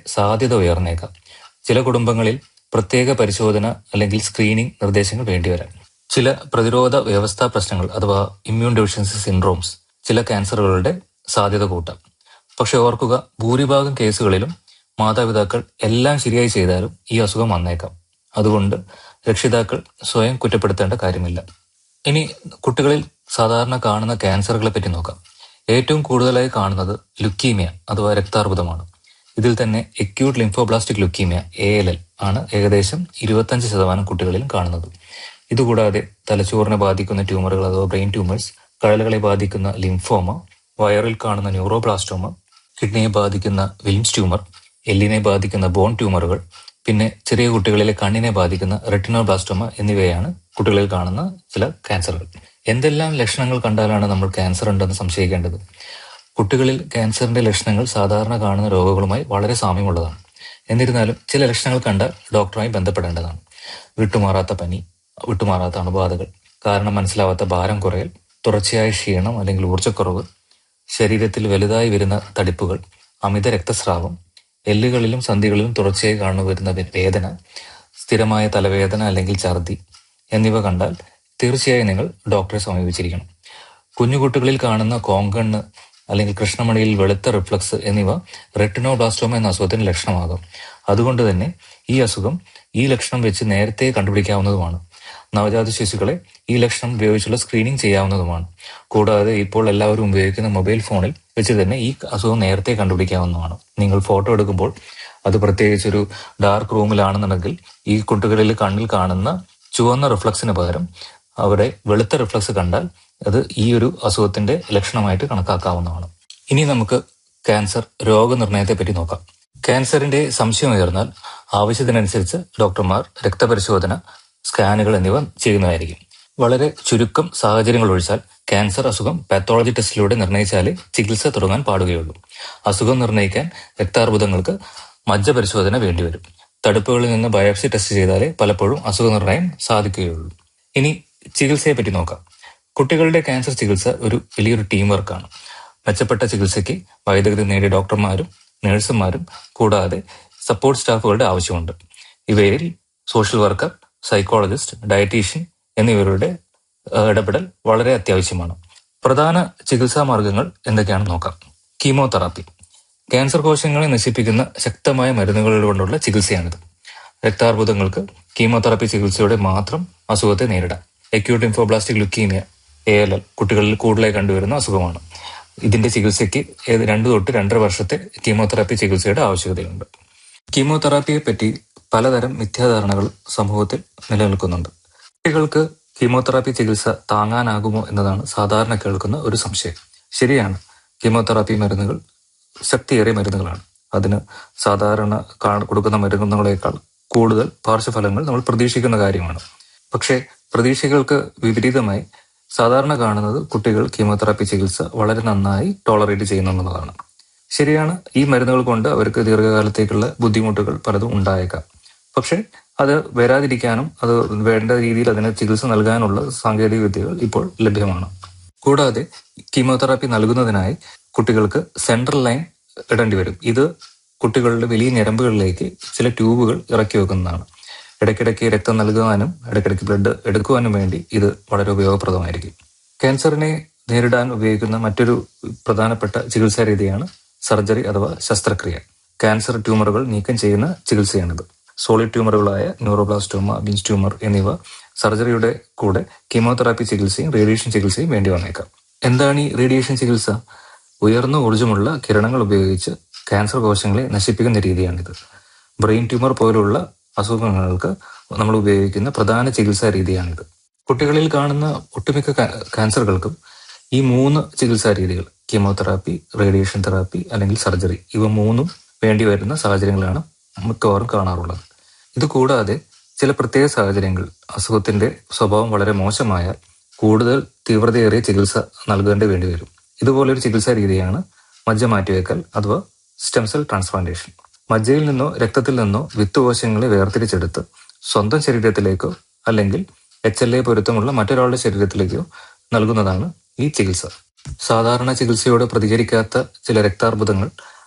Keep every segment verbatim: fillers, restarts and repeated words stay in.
സാധ്യത ഉയർന്നേക്കാം. ചില കുടുംബങ്ങളിൽ പ്രത്യേക പരിശോധന അല്ലെങ്കിൽ സ്ക്രീനിംഗ് നിർദ്ദേശങ്ങൾ വേണ്ടിവരാം. ചില പ്രതിരോധ വ്യവസ്ഥാ പ്രശ്നങ്ങൾ അഥവാ ഇമ്മ്യൂൺ ഡെഫിഷ്യൻസി സിൻഡ്രോംസ് ചില ക്യാൻസറുകളുടെ സാധ്യത കൂട്ടാം. പക്ഷെ ഓർക്കുക, ഭൂരിഭാഗം കേസുകളിലും മാതാപിതാക്കൾ എല്ലാം ശരിയായി ചെയ്താലും ഈ അസുഖം വന്നേക്കാം. അതുകൊണ്ട് രക്ഷിതാക്കൾ സ്വയം കുറ്റപ്പെടുത്തേണ്ട കാര്യമില്ല. ഇനി കുട്ടികളിൽ സാധാരണ കാണുന്ന ക്യാൻസറുകളെ പറ്റി നോക്കാം. ഏറ്റവും കൂടുതലായി കാണുന്നത് ലുക്കീമിയ അഥവാ രക്താർബുദമാണ്. ഇതിൽ തന്നെ acute lymphoblastic leukaemia A L L ആണ് ഏകദേശം ഇരുപത്തഞ്ച് ശതമാനം കുട്ടികളിലും കാണുന്നത്. ഇതുകൂടാതെ തലച്ചോറിനെ ബാധിക്കുന്ന ട്യൂമറുകൾ അഥവാ ബ്രെയിൻ ട്യൂമേഴ്സ്, കഴലുകളെ ബാധിക്കുന്ന ലിംഫോമ, വയറിൽ കാണുന്ന ന്യൂറോബ്ലാസ്റ്റോമ, കിഡ്നിയെ ബാധിക്കുന്ന വിൽംസ് ട്യൂമർ, എല്ലിനെ ബാധിക്കുന്ന ബോൺ ട്യൂമറുകൾ, പിന്നെ ചെറിയ കുട്ടികളിലെ കണ്ണിനെ ബാധിക്കുന്ന റെറ്റിനോബ്ലാസ്റ്റോമ എന്നിവയാണ് കുട്ടികളിൽ കാണുന്ന ചില ക്യാൻസറുകൾ. എന്തെല്ലാം ലക്ഷണങ്ങൾ കണ്ടാലാണ് നമ്മൾ ക്യാൻസർ ഉണ്ടെന്ന് സംശയിക്കേണ്ടത്? കുട്ടികളിൽ ക്യാൻസറിന്റെ ലക്ഷണങ്ങൾ സാധാരണ കാണുന്ന രോഗങ്ങളുമായി വളരെ സാമ്യമുള്ളതാണ്. എന്നിരുന്നാലും ചില ലക്ഷണങ്ങൾ കണ്ടാൽ ഡോക്ടറുമായി ബന്ധപ്പെടേണ്ടതാണ്. വിട്ടുമാറാത്ത പനി, വിട്ടുമാറാത്ത അണുബാധകൾ, കാരണം മനസ്സിലാവാത്ത ഭാരം കുറയൽ, തുടർച്ചയായ ക്ഷീണം അല്ലെങ്കിൽ ഊർജ്ജക്കുറവ്, ശരീരത്തിൽ വലുതായി വരുന്ന തടിപ്പുകൾ, അമിത രക്തസ്രാവം, എല്ലുകളിലും സന്ധികളിലും തുടർച്ചയായി കാണു വരുന്ന വേദന, സ്ഥിരമായ തലവേദന അല്ലെങ്കിൽ ഛർദി എന്നിവ കണ്ടാൽ തീർച്ചയായും നിങ്ങൾ ഡോക്ടറെ സമീപിച്ചിരിക്കണം. കുഞ്ഞുകുട്ടികളിൽ കാണുന്ന കോങ്കണ്ണ് അല്ലെങ്കിൽ കൃഷ്ണമണിയിൽ വെളുത്ത റിഫ്ലക്സ് എന്നിവ റെറ്റിനോബ്ലാസ്റ്റോമ എന്ന അസുഖത്തിന് ലക്ഷണമാകും. അതുകൊണ്ട് തന്നെ ഈ അസുഖം ഈ ലക്ഷണം വെച്ച് നേരത്തെ കണ്ടുപിടിക്കാവുന്നതുമാണ്. നവജാത ശിശുക്കളെ ഈ ലക്ഷണം ഉപയോഗിച്ചുള്ള സ്ക്രീനിങ് ചെയ്യാവുന്നതുമാണ്. കൂടാതെ ഇപ്പോൾ എല്ലാവരും ഉപയോഗിക്കുന്ന മൊബൈൽ ഫോണിൽ വെച്ച് തന്നെ ഈ അസുഖം നേരത്തെ കണ്ടുപിടിക്കാവുന്നതാണ്. നിങ്ങൾ ഫോട്ടോ എടുക്കുമ്പോൾ അത് പ്രത്യേകിച്ച് ഒരു ഡാർക്ക് റൂമിലാണെന്നുണ്ടെങ്കിൽ ഈ കുട്ടികളിൽ കണ്ണിൽ കാണുന്ന ചുവന്ന റിഫ്ലക്സിന് പകരം അവിടെ വെളുത്ത റിഫ്ലക്സ് കണ്ടാൽ അത് ഈ ഒരു അസുഖത്തിന്റെ ലക്ഷണമായിട്ട് കണക്കാക്കാവുന്നതാണ്. ഇനി നമുക്ക് ക്യാൻസർ രോഗനിർണയത്തെ പറ്റി നോക്കാം. ക്യാൻസറിന്റെ സംശയം ഉയർന്നാൽ ആവശ്യത്തിനനുസരിച്ച് ഡോക്ടർമാർ രക്തപരിശോധന, സ്കാനുകൾ എന്നിവ ചെയ്യുന്നതായിരിക്കും. വളരെ ചുരുക്കം സാഹചര്യങ്ങൾ ഒഴിച്ചാൽ ക്യാൻസർ അസുഖം പാത്തോളജി ടെസ്റ്റിലൂടെ നിർണയിച്ചാലേ ചികിത്സ തുടങ്ങാൻ പാടുകയുള്ളൂ. അസുഖം നിർണയിക്കാൻ രക്താർബുദങ്ങൾക്ക് മജ്ജ പരിശോധന വേണ്ടിവരും. തടുപ്പുകളിൽ നിന്ന് ബയോപ്സി ടെസ്റ്റ് ചെയ്താലേ പലപ്പോഴും അസുഖ നിർണയം സാധിക്കുകയുള്ളൂ. ഇനി ചികിത്സയെ പറ്റി നോക്കാം. കുട്ടികളുടെ ക്യാൻസർ ചികിത്സ ഒരു വലിയൊരു ടീം വർക്കാണ്. മെച്ചപ്പെട്ട ചികിത്സയ്ക്ക് വൈദഗ്ധ്യം നേടിയ ഡോക്ടർമാരും നഴ്സുമാരും കൂടാതെ സപ്പോർട്ട് സ്റ്റാഫുകളുടെ ആവശ്യമുണ്ട്. ഇവയിൽ സോഷ്യൽ വർക്കർ, സൈക്കോളജിസ്റ്റ്, ഡയറ്റീഷ്യൻ എന്നിവരുടെ ഇടപെടൽ വളരെ അത്യാവശ്യമാണ്. പ്രധാന ചികിത്സാ മാർഗങ്ങൾ എന്തൊക്കെയാണെന്ന് നോക്കാം. കീമോതെറാപ്പി ക്യാൻസർ കോശങ്ങളെ നശിപ്പിക്കുന്ന ശക്തമായ മരുന്നുകൾ കൊണ്ടുള്ള ചികിത്സയാണിത്. രക്താർബുദങ്ങൾക്ക് കീമോതെറാപ്പി ചികിത്സയോടെ മാത്രം അസുഖത്തെ നേരിടാം. Acute lymphoblastic leukaemia A L L കുട്ടികളിൽ കൂടുതലായി കണ്ടുവരുന്ന അസുഖമാണ്. ഇതിന്റെ ചികിത്സയ്ക്ക് രണ്ടു തൊട്ട് രണ്ടര വർഷത്തെ കീമോതെറാപ്പി ചികിത്സയുടെ ആവശ്യകതയുണ്ട്. കീമോതെറാപ്പിയെ പറ്റി പലതരം മിഥ്യാധാരണകൾ സമൂഹത്തിൽ നിലനിൽക്കുന്നുണ്ട്. കുട്ടികൾക്ക് കീമോതെറാപ്പി ചികിത്സ താങ്ങാനാകുമോ എന്നതാണ് സാധാരണ കേൾക്കുന്ന ഒരു സംശയം. ശരിയാണ്, കീമോതെറാപ്പി മരുന്നുകൾ ശക്തിയേറിയ മരുന്നുകളാണ്. അതിന് സാധാരണ കൊടുക്കുന്ന മരുന്നുകളേക്കാൾ കൂടുതൽ പാർശ്വഫലങ്ങൾ നമ്മൾ പ്രതീക്ഷിക്കുന്ന കാര്യമാണ്. പക്ഷേ പ്രതീക്ഷകൾക്ക് വിപരീതമായി സാധാരണ കാണുന്നത് കുട്ടികൾ കീമോതെറാപ്പി ചികിത്സ വളരെ നന്നായി ടോളറേറ്റ് ചെയ്യുന്നതാണ്. ശരിയാണ്, ഈ മരുന്നുകൾ കൊണ്ട് അവർക്ക് ദീർഘകാലത്തേക്കുള്ള ബുദ്ധിമുട്ടുകൾ പലതും ഉണ്ടായേക്കാം. പക്ഷെ അത് വരാതിരിക്കാനും അത് വേണ്ട രീതിയിൽ അതിന് ചികിത്സ നൽകാനുള്ള സാങ്കേതിക വിദ്യകൾ ഇപ്പോൾ ലഭ്യമാണ്. കൂടാതെ കീമോതെറാപ്പി നൽകുന്നതിനായി കുട്ടികൾക്ക് സെൻട്രൽ ലൈൻ ഇടേണ്ടി വരും. ഇത് കുട്ടികളുടെ വലിയ ഞരമ്പുകളിലേക്ക് ചില ട്യൂബുകൾ ഇറക്കി വെക്കുന്നതാണ്. ഇടയ്ക്കിടയ്ക്ക് രക്തം നൽകുവാനും ഇടയ്ക്കിടയ്ക്ക് ബ്ലഡ് എടുക്കുവാനും വേണ്ടി ഇത് വളരെ ഉപയോഗപ്രദമായിരിക്കും. ക്യാൻസറിനെ നേരിടാൻ ഉപയോഗിക്കുന്ന മറ്റൊരു പ്രധാനപ്പെട്ട ചികിത്സാ രീതിയാണ് സർജറി അഥവാ ശസ്ത്രക്രിയ. ക്യാൻസർ ട്യൂമറുകൾ നീക്കം ചെയ്യുന്ന ചികിത്സയാണിത്. സോളിഡ് ട്യൂമറുകളായ ന്യൂറോബ്ലാസ്റ്റോമ, വിൻസ് ട്യൂമർ എന്നിവ സർജറിയുടെ കൂടെ കീമോതെറാപ്പി ചികിത്സയും റേഡിയേഷൻ ചികിത്സയും വേണ്ടി വന്നേക്കാം. എന്താണ് ഈ റേഡിയേഷൻ ചികിത്സ? ഉയർന്ന ഊർജ്ജമുള്ള കിരണങ്ങൾ ഉപയോഗിച്ച് ക്യാൻസർ കോശങ്ങളെ നശിപ്പിക്കുന്ന രീതിയാണിത്. ബ്രെയിൻ ട്യൂമർ പോലുള്ള അസുഖങ്ങൾക്ക് നമ്മൾ ഉപയോഗിക്കുന്ന പ്രധാന ചികിത്സാ രീതിയാണിത്. കുട്ടികളിൽ കാണുന്ന ഒട്ടുമിക്ക ക്യാൻസറുകൾക്കും ഈ മൂന്ന് ചികിത്സാ രീതികൾ കീമോതെറാപ്പി, റേഡിയേഷൻ തെറാപ്പി അല്ലെങ്കിൽ സർജറി ഇവ മൂന്നും വേണ്ടി വരുന്ന സാഹചര്യങ്ങളാണ് മിക്കവാറും കാണാറുള്ളത്. ഇത് കൂടാതെ ചില പ്രത്യേക സാഹചര്യങ്ങൾ അസുഖത്തിന്റെ സ്വഭാവം വളരെ മോശമായാൽ കൂടുതൽ തീവ്രതയേറിയ ചികിത്സ നൽകേണ്ടി വേണ്ടി വരും. ഇതുപോലൊരു ചികിത്സാ രീതിയാണ് മജ്ജ മാറ്റിവെക്കൽ അഥവാ സ്റ്റെം സെൽ ട്രാൻസ്പ്ലാന്റേഷൻ. മജ്ജയിൽ നിന്നോ രക്തത്തിൽ നിന്നോ വിത്തുകോശങ്ങളെ വേർതിരിച്ചെടുത്ത് സ്വന്തം ശരീരത്തിലേക്കോ അല്ലെങ്കിൽ എച്ച് എൽ എ പൊരുത്തമുള്ള മറ്റൊരാളുടെ ശരീരത്തിലേക്കോ നൽകുന്നതാണ് ഈ ചികിത്സ. സാധാരണ ചികിത്സയോട് പ്രതികരിക്കാത്ത ചില രക്താർബുദങ്ങൾ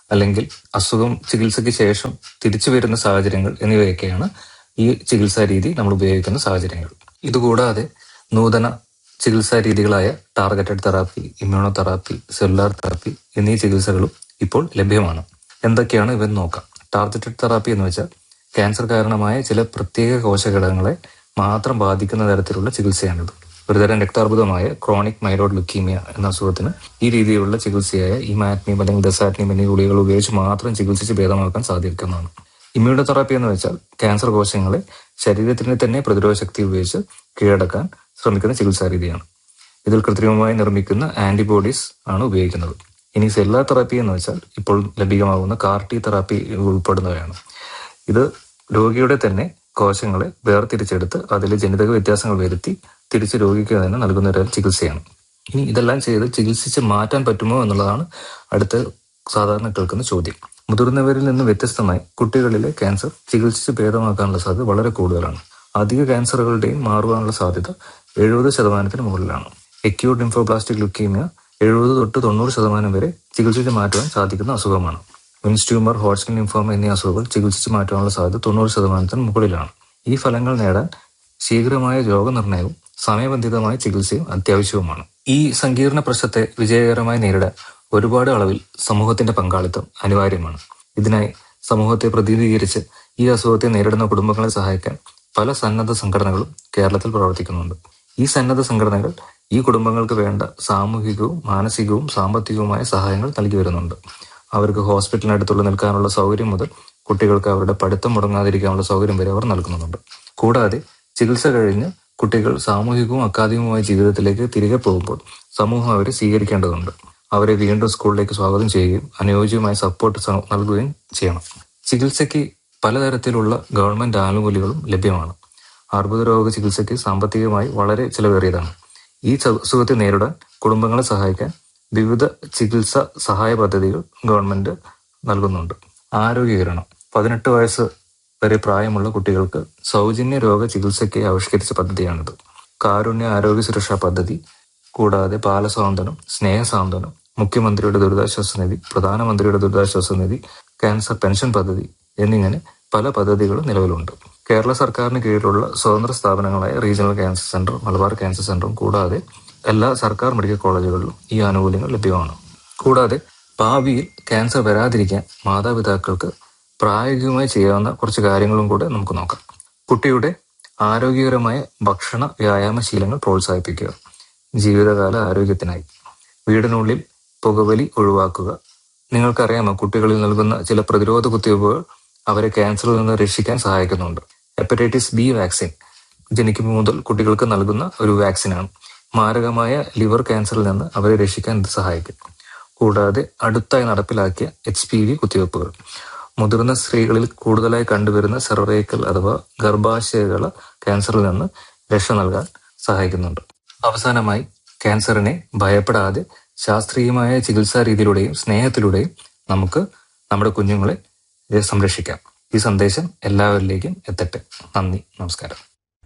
അല്ലെങ്കിൽ അസുഖം ചികിത്സയ്ക്ക് ശേഷം തിരിച്ചു വരുന്ന സാഹചര്യങ്ങൾ എന്നിവയൊക്കെയാണ് ഈ ചികിത്സാ രീതി നമ്മൾ ഉപയോഗിക്കുന്ന സാഹചര്യങ്ങൾ. ഇതുകൂടാതെ നൂതന ചികിത്സാ രീതികളായ targeted therapy, immuno therapy, cellular therapy എന്നീ ചികിത്സകളും ഇപ്പോൾ ലഭ്യമാണ്. എന്തൊക്കെയാണ് ഇവന്ന് നോക്കാം. ടാർഗറ്റഡ് തെറാപ്പി എന്ന് വെച്ചാൽ ക്യാൻസർ കാരണമായ ചില പ്രത്യേക കോശഘടകങ്ങളെ മാത്രം ബാധിക്കുന്ന തരത്തിലുള്ള ചികിത്സയാണിത്. ഒരുതരം രക്താർബുദമായ ക്രോണിക് മൈലോയിഡ് ലുക്കീമിയ എന്ന അസുഖത്തിന് ഈ രീതിയിലുള്ള ചികിത്സയായ ഇമാറ്റിനിയം അല്ലെങ്കിൽ ദസാറ്റിനിയം എന്നീ ഗുളികൾ ഉപയോഗിച്ച് മാത്രം ചികിത്സിച്ച് ഭേദമാക്കാൻ സാധിക്കുന്നതാണ്. ഇമ്മ്യൂണോ തെറാപ്പി എന്ന് വെച്ചാൽ ക്യാൻസർ കോശങ്ങളെ ശരീരത്തിന് തന്നെ പ്രതിരോധ ശക്തി ഉപയോഗിച്ച് കീഴടക്കാൻ ശ്രമിക്കുന്ന ചികിത്സാ രീതിയാണ്. ഇതിൽ കൃത്രിമമായി നിർമ്മിക്കുന്ന ആന്റിബോഡീസ് ആണ് ഉപയോഗിക്കുന്നത്. ഇനി സെല്ലുലാർ തെറാപ്പി എന്ന് വെച്ചാൽ ഇപ്പോൾ ലഭ്യമാകുന്ന കാർ ടി തെറാപ്പി ഉൾപ്പെടുന്നവയാണ്. ഇത് രോഗിയുടെ തന്നെ കോശങ്ങളെ വേർതിരിച്ചെടുത്ത് അതിൽ ജനിതക വ്യത്യാസങ്ങൾ വരുത്തി തിരിച്ച് രോഗിക്ക് തന്നെ നൽകുന്ന ഒരു ചികിത്സയാണ്. ഇനി ഇതെല്ലാം ചെയ്ത് ചികിത്സിച്ച് മാറ്റാൻ പറ്റുമോ എന്നുള്ളതാണ് അടുത്ത സാധാരണ കേൾക്കുന്ന ചോദ്യം. മുതിർന്നവരിൽ നിന്ന് വ്യത്യസ്തമായി കുട്ടികളിലെ ക്യാൻസർ ചികിത്സിച്ച് ഭേദമാക്കാനുള്ള സാധ്യത വളരെ കൂടുതലാണ്. അധിക ക്യാൻസറുകളുടെയും മാറുവാനുള്ള സാധ്യത എഴുപത് ശതമാനത്തിന് മുകളിലാണ്. എക്യൂട്ട് ലിംഫോബ്ലാസ്റ്റിക് ലുക്കീമിയ എഴുപത് തൊട്ട് തൊണ്ണൂറ് ശതമാനം വരെ ചികിത്സിച്ച് മാറ്റുവാൻ സാധിക്കുന്ന അസുഖമാണ്. വിൻസ് ട്യൂമർ, ഹോട്ട്സ്കിൻ ലിംഫോമ എന്നീ അസുഖങ്ങൾ ചികിത്സിച്ച് മാറ്റാനുള്ള സാധ്യത തൊണ്ണൂറ് ശതമാനത്തിന് മുകളിലാണ്. ഈ ഫലങ്ങൾ നേടാൻ ശീഘ്രമായ രോഗനിർണയവും സമയബന്ധിതമായ ചികിത്സയും അത്യാവശ്യവുമാണ്. ഈ സങ്കീർണ പ്രശ്നത്തെ വിജയകരമായി നേരിടാൻ ഒരുപാട് അളവിൽ സമൂഹത്തിന്റെ പങ്കാളിത്തം അനിവാര്യമാണ്. ഇതിനായി സമൂഹത്തെ പ്രതിനിധീകരിച്ച് ഈ അസുഖത്തെ നേരിടുന്ന കുടുംബങ്ങളെ സഹായിക്കാൻ പല സന്നദ്ധ സംഘടനകളും കേരളത്തിൽ പ്രവർത്തിക്കുന്നുണ്ട്. ഈ സന്നദ്ധ സംഘടനകൾ ഈ കുടുംബങ്ങൾക്ക് വേണ്ട സാമൂഹികവും മാനസികവും സാമ്പത്തികവുമായ സഹായങ്ങൾ നൽകി വരുന്നുണ്ട്. അവർക്ക് ഹോസ്പിറ്റലിനടുത്തുള്ള നിൽക്കാനുള്ള സൗകര്യം മുതൽ കുട്ടികൾക്ക് അവരുടെ പഠിത്തം മുടങ്ങാതിരിക്കാനുള്ള സൗകര്യം വരെ അവർ നൽകുന്നുണ്ട്. കൂടാതെ ചികിത്സ കഴിഞ്ഞ് കുട്ടികൾ സാമൂഹികവും അക്കാദമികവുമായ ജീവിതത്തിലേക്ക് തിരികെ പോകുമ്പോൾ സമൂഹം അവരെ സ്വീകരിക്കേണ്ടതുണ്ട്. അവരെ വീണ്ടും സ്കൂളിലേക്ക് സ്വാഗതം ചെയ്യുകയും അനുയോജ്യമായ സപ്പോർട്ട് നൽകുകയും ചെയ്യണം. ചികിത്സയ്ക്ക് പലതരത്തിലുള്ള ഗവൺമെന്റ് ആനുകൂല്യങ്ങളും ലഭ്യമാണ്. അർബുദ രോഗ ചികിത്സയ്ക്ക് സാമ്പത്തികമായി വളരെ ചിലവേറിയതാണ്. ഈ അസുഖത്തെ നേരിടാൻ കുടുംബങ്ങളെ സഹായിക്കാൻ വിവിധ ചികിത്സാ സഹായ പദ്ധതികൾ ഗവൺമെന്റ് നൽകുന്നുണ്ട്. ആരോഗ്യകരണം പതിനെട്ട് വയസ്സ് വരെ പ്രായമുള്ള കുട്ടികൾക്ക് സൗജന്യ രോഗ ചികിത്സയ്ക്ക് ആവിഷ്കരിച്ച പദ്ധതിയാണിത്. കാരുണ്യ ആരോഗ്യ സുരക്ഷാ പദ്ധതി, കൂടാതെ ബാലസാന്ത്വനം, സ്നേഹസാന്ത്വനം, മുഖ്യമന്ത്രിയുടെ ദുരിതാശ്വാസ നിധി, പ്രധാനമന്ത്രിയുടെ ദുരിതാശ്വാസ നിധി, ക്യാൻസർ പെൻഷൻ പദ്ധതി എന്നിങ്ങനെ പല പദ്ധതികളും നിലവിലുണ്ട്. കേരള സർക്കാരിന് കീഴിലുള്ള സ്വതന്ത്ര സ്ഥാപനങ്ങളായ regional cancer centre, Malabar cancer സെന്ററും കൂടാതെ എല്ലാ സർക്കാർ മെഡിക്കൽ കോളേജുകളിലും ഈ ആനുകൂല്യങ്ങൾ ലഭ്യമാണ്. കൂടാതെ ഭാവിയിൽ ക്യാൻസർ വരാതിരിക്കാൻ മാതാപിതാക്കൾക്ക് പ്രായോഗികമായി ചെയ്യാവുന്ന കുറച്ച് കാര്യങ്ങളും കൂടെ നമുക്ക് നോക്കാം. കുട്ടിയുടെ ആരോഗ്യകരമായ ഭക്ഷണ വ്യായാമ ശീലങ്ങൾ പ്രോത്സാഹിപ്പിക്കുക. ജീവിതകാല ആരോഗ്യത്തിനായി വീടിനുള്ളിൽ പുകവലി ഒഴിവാക്കുക. നിങ്ങൾക്കറിയാമോ, കുട്ടികളിൽ നൽകുന്ന ചില പ്രതിരോധ കുത്തിവയ്പ്പുകൾ അവരെ ക്യാൻസറിൽ നിന്ന് രക്ഷിക്കാൻ സഹായിക്കുന്നുണ്ട്. ഹെപ്പറ്റൈറ്റിസ് ബി വാക്സിൻ ജനിക്കുമ്പോൾ മുതൽ കുട്ടികൾക്ക് നൽകുന്ന ഒരു വാക്സിനാണ്. മാരകമായ ലിവർ ക്യാൻസറിൽ നിന്ന് അവരെ രക്ഷിക്കാൻ ഇത് സഹായിക്കും. കൂടാതെ അടുത്തായി നടപ്പിലാക്കിയ എച്ച് പി വി കുത്തിവയ്പ്പുകൾ മുതിർന്ന സ്ത്രീകളിൽ കൂടുതലായി കണ്ടുവരുന്ന സെർവൈക്കൽ അഥവാ ഗർഭാശയകള ക്യാൻസറിൽ നിന്ന് രക്ഷ നൽകാൻ സഹായിക്കുന്നുണ്ട്. അവസാനമായി ക്യാൻസറിനെ ഭയപ്പെടാതെ ശാസ്ത്രീയമായ ചികിത്സാ രീതിയിലൂടെയും സ്നേഹത്തിലൂടെയും നമുക്ക് നമ്മുടെ കുഞ്ഞുങ്ങളെ സംരക്ഷിക്കാം. ഈ സന്ദേശം എല്ലാവരിലേക്കും എത്തട്ടെ. നന്ദി, നമസ്കാരം.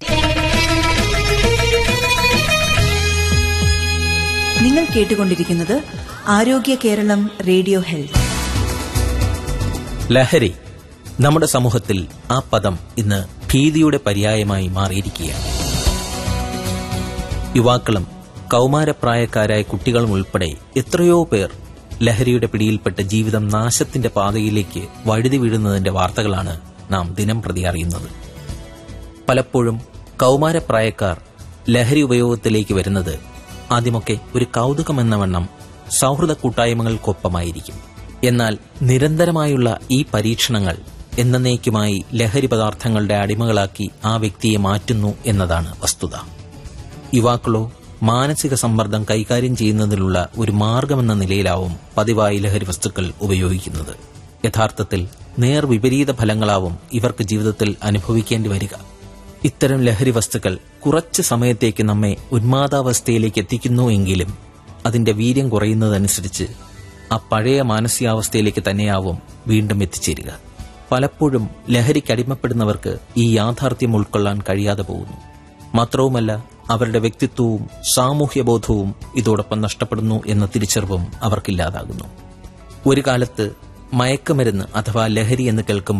നിങ്ങൾ കേട്ടുകൊണ്ടിരിക്കുന്നത് ആരോഗ്യ കേരളം റേഡിയോ ഹെൽത്ത്. ലഹരി നമ്മുടെ സമൂഹത്തിൽ ആ പദം ഇന്ന് ഭീതിയുടെ പര്യായമായി മാറിയിരിക്കുകയാണ്. യുവാക്കളും കൗമാരപ്രായക്കാരായ കുട്ടികളും ഉൾപ്പെടെ എത്രയോ പേർ ലഹരിയുടെ പിടിയിൽപ്പെട്ട് ജീവിതം നാശത്തിന്റെ പാതയിലേക്ക് വഴുതി വീഴുന്നതിന്റെ വാർത്തകളാണ് നാം ദിനം പ്രതി അറിയുന്നത്. പലപ്പോഴും കൗമാരപ്രായക്കാർ ലഹരി ഉപയോഗത്തിലേക്ക് വരുന്നത് ആദ്യമൊക്കെ ഒരു കൗതുകമെന്ന വണ്ണം സൗഹൃദ കൂട്ടായ്മകൾക്കൊപ്പമായിരിക്കും. എന്നാൽ നിരന്തരമായുള്ള ഈ പരീക്ഷണങ്ങൾ എന്നേക്കുമായി ലഹരി പദാർത്ഥങ്ങളുടെ അടിമകളാക്കി ആ വ്യക്തിയെ മാറ്റുന്നു എന്നതാണ് വസ്തുത. യുവാക്കളോ മാനസിക സമ്മർദ്ദം കൈകാര്യം ചെയ്യുന്നതിനുള്ള ഒരു മാർഗമെന്ന നിലയിലാവും പതിവായി ലഹരി വസ്തുക്കൾ ഉപയോഗിക്കുന്നത്. യഥാർത്ഥത്തിൽ നേർവിപരീത ഫലങ്ങളാവും ഇവർക്ക് ജീവിതത്തിൽ അനുഭവിക്കേണ്ടി വരിക. ഇത്തരം ലഹരി വസ്തുക്കൾ കുറച്ച് സമയത്തേക്ക് നമ്മെ ഉന്മാദാവസ്ഥയിലേക്ക് എത്തിക്കുന്നു എങ്കിലും അതിന്റെ വീര്യം കുറയുന്നതനുസരിച്ച് ആ പഴയ മാനസികാവസ്ഥയിലേക്ക് തന്നെയാവും വീണ്ടും എത്തിച്ചേരുക. പലപ്പോഴും ലഹരിക്കടിമപ്പെടുന്നവർക്ക് ഈ യാഥാർത്ഥ്യം ഉൾക്കൊള്ളാൻ കഴിയാതെ പോകുന്നു. മാത്രവുമല്ല, അവരുടെ വ്യക്തിത്വവും സാമൂഹ്യബോധവും ഇതോടൊപ്പം നഷ്ടപ്പെടുന്നു എന്ന തിരിച്ചറിവും അവർക്കില്ലാതാകുന്നു. ഒരു കാലത്ത് മയക്കുമരുന്ന് അഥവാ ലഹരി എന്ന് കേൾക്കുമ്പോൾ